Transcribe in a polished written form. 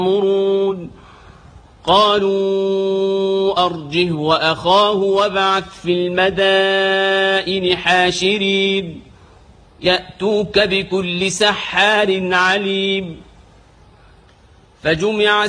يأمرون قالوا أرجه وأخاه وابعث في المدائن حاشرين يأتوك بكل سحار عليم فجمع